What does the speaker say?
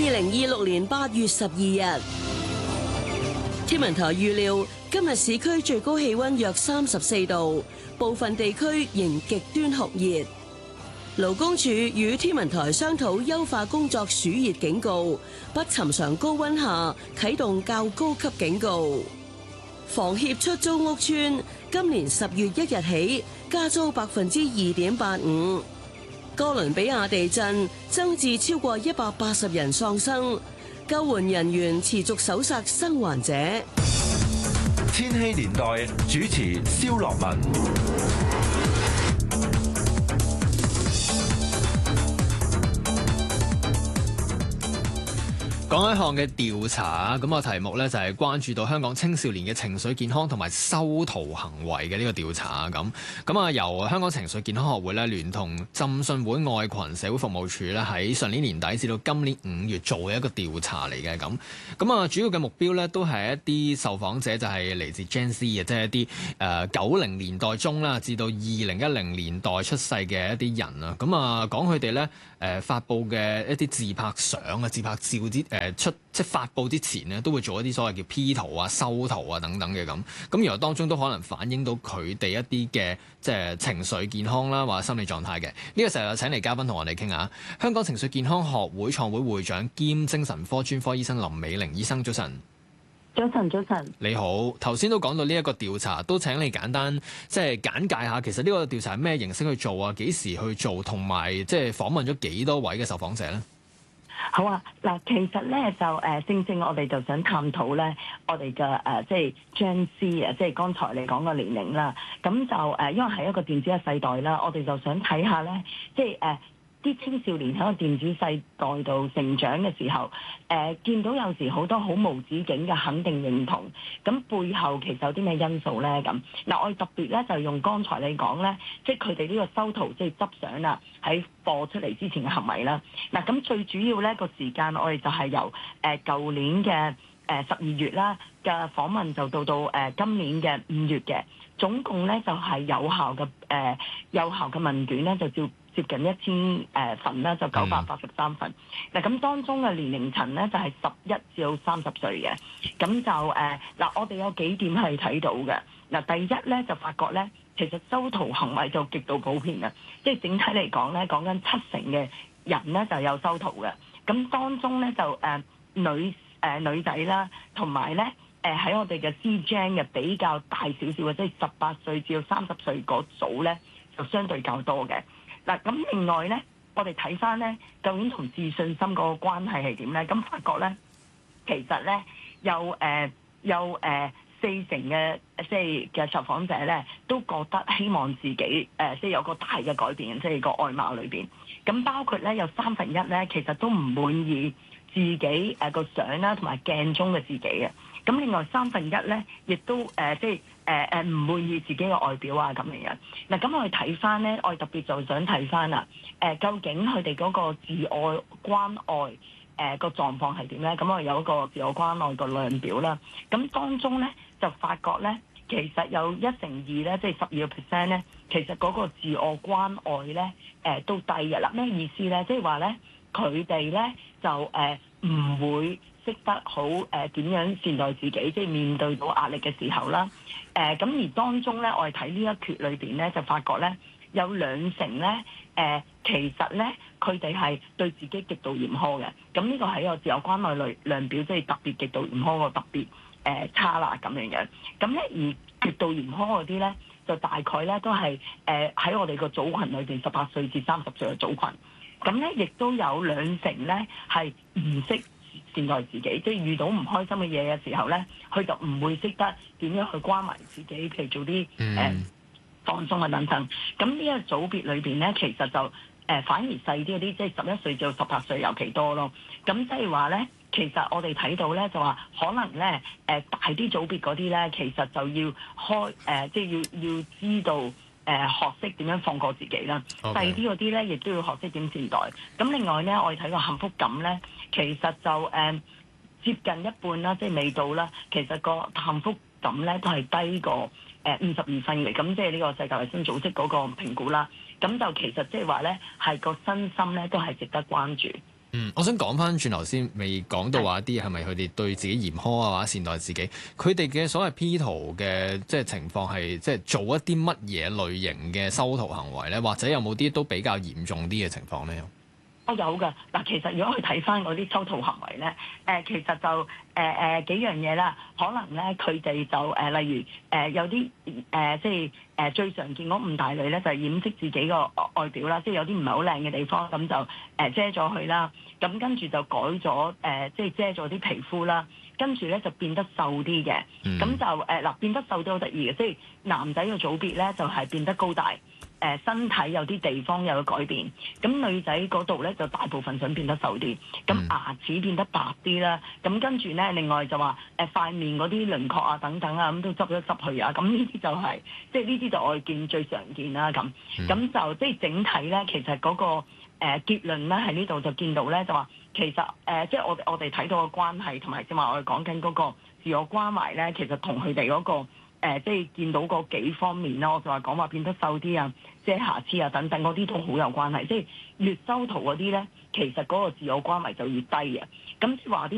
2026年8月12日，天文台預料今日市區最高氣溫約34度，部分地區仍極端酷熱。勞工處與天文台商討優化工作暑熱警告，不尋常高溫下啟動較高級警告。房協出租屋邨今年10月1日起加租2.85%。哥倫比亞地震增至超過180人喪生，救援人員持續搜索生還者。 千禧年代主持蕭樂文。 講一項嘅調查，咁個題目呢就係關注到香港青少年嘅情緒健康同埋修圖行為嘅呢個調查咁由香港情緒健康學會呢聯同浸信會愛群社會服務處呢喺上年年底至到今年5月做嘅一個調查嚟嘅咁主要嘅目標呢都係一啲受訪者就係嚟自 Gen Z 嘅，即係一啲90年代中啦至到2010年代出世嘅一啲人啊，講佢哋呢發布嘅一啲自拍相啊、自拍照即發布之前呢，都會做一啲所謂叫 P 圖啊、修圖啊等等嘅咁，原來當中都可能反映到佢哋一啲嘅即係情緒健康啦，或者心理狀態嘅。呢個時候請嚟嘉賓同我哋傾下，香港情緒健康學會創會會長兼精神科專科醫生林美玲醫生，早晨。 早晨， 你好。頭先都講到呢一個調查，都請你簡單即係簡介下，其實呢個調查係咩形式去做啊？幾時去做？同埋即係訪問咗幾多位嘅受訪者咧？ 好啊，嗱，其實咧就正我哋就想探討咧，我哋嘅即係 Gen Z 啊，即係剛才你講嘅年齡啦，咁就因為係一個電子嘅世代啦，我哋就想睇下咧，即係啲青少年喺個電子世代度成長嘅時候，見到有時好多好無止境嘅肯定認同，咁背後其實有啲咩因素咧？咁嗱，我哋特別咧就用剛才你講咧，即係佢哋呢個修圖即係執相啦，喺播出嚟之前嘅行為啦。嗱，咁最主要咧個時間，我哋就係由舊年嘅12月啦嘅訪問，就到今年嘅5月嘅，總共咧就係有效嘅問卷咧就接近1000份啦，就983份。嗱，咁當中嘅年齡層咧就係11至到30歲嘅。咁就嗱，我哋有幾點係睇到嘅。嗱，第一咧就發覺咧，其實修圖行為就極度普遍嘅，即係整體嚟講咧，講緊70%嘅人咧就有修圖嘅。咁當中咧就女仔啦，同埋咧喺我哋嘅 C-Gen 嘅比較大少少嘅，即係18歲至到30歲嗰組咧，就相對較多嘅。嗱，咁另外咧，我哋睇翻咧，究竟同自信心嗰個關係係點咧？咁發覺咧，其實咧有40%嘅即係嘅受訪者咧，都覺得希望自己即係有個大嘅改變，即係個外貌裏邊。咁包括咧有1/3咧，其實都唔滿意自己個相啦，同埋鏡中嘅自己嘅。咁另外1/3咧，亦都即係唔滿意自己嘅外表啊咁樣。嗱，咁我哋睇翻咧，我哋特別就想睇翻啦。究竟佢哋嗰個自我關愛個狀況係點咧？咁我哋有一個自我關愛個量表啦。咁當中咧就發覺咧，其實有1/2咧，即係12% 咧，其實嗰個自我關愛咧都低嘅啦。咩意思咧？即係話咧，佢哋咧就唔會識得好點樣善待自己，即係面對到壓力嘅時候啦。咁而當中咧，我哋睇呢一缺裏邊咧，就發覺咧有2成咧，其實咧佢哋係對自己極度嚴苛嘅。咁呢個係一個自我關愛量表，即係特別極度嚴苛個特別差啦咁樣樣。咁咧而極度嚴苛嗰啲咧，就大概咧都係喺我哋個組群裏邊18歲至30歲嘅組群。咁咧亦都有2成咧係唔識善待自己，即係遇到唔開心嘅嘢嘅時候咧，佢就唔會識得點樣去關懷自己，譬如做啲放鬆啊等等。咁呢一個組別裏邊咧，其實就反而細啲嗰啲，即係11歲至到18歲尤其多咯。咁即係話咧，其實我哋睇到咧就話，可能咧大啲組別嗰啲咧，其實就要即係要知道。學識點樣放過自己啦，細啲嗰啲咧，亦都要學識點善待。咁另外咧，我哋睇個幸福感咧，其實就接近一半啦，即係未到啦。其實個幸福感咧都係低過52分嘅。咁即係呢個世界衞生組織嗰個評估啦。咁就其實即係話咧，係個身心咧都係值得關注。 我想講翻轉頭先，未講到話啲係咪佢哋對自己嚴苛啊，或者善待自己，佢哋嘅所謂 P 圖嘅即係情況係即係做一啲乜嘢類型嘅修圖行為咧，或者有冇啲都比較嚴重啲嘅情況咧？ 有㗎嗱，其實如果去睇翻嗰啲修圖行為咧，其實就幾樣嘢啦，可能咧佢哋就例如有啲即係最常見嗰五大類咧，就係掩飾自己個外表啦，即係有啲唔係好靚嘅地方，咁就遮咗佢啦，咁跟住就改咗即係遮咗啲皮膚啦，跟住咧就變得瘦啲嘅，咁就嗱變得瘦都好得意嘅，即係男仔嘅組別咧就係變得高大。身體有啲地方有改變，咁女仔嗰度咧就大部分想變得瘦啲，咁牙齒變得白啲啦，咁跟住咧另外就話塊面嗰啲輪廓啊等等啊，咁都執一執去啊，咁呢啲就係即係呢啲就我見最常見啦咁，咁就即係整體咧，其實嗰個結論咧喺呢度就見到咧就話其實即係我哋睇到嘅關係同埋即係話我哋講緊嗰個自我關懷咧，其實同佢哋嗰個。即係見到嗰幾方面啦，我就話講話變得瘦啲啊，遮瑕疵啊等等嗰啲都好有關係。即係越修圖嗰啲咧，其實嗰個自我關懷就越低嘅。咁即係話啲